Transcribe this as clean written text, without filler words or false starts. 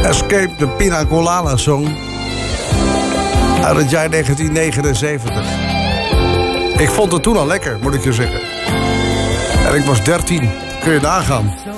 Escape the Pina Colada Song. Uit het jaar 1979. Ik vond het toen al lekker, moet ik je zeggen. En ik was 13. Kun je nagaan.